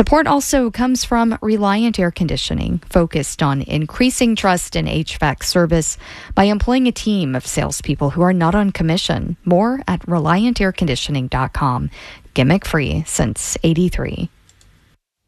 Support also comes from Reliant Air Conditioning, focused on increasing trust in HVAC service by employing a team of salespeople who are not on commission. More at ReliantAirConditioning.com. Gimmick free since '83.